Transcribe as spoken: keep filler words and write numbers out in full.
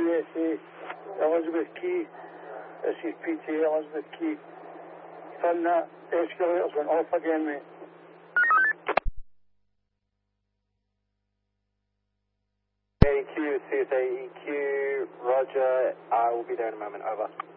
S A, Elizabeth Key. This is P T A, Elizabeth Key. Done that. Escalators went off again, mate. A Q, C S A E Q, roger. I will be there in a moment, over.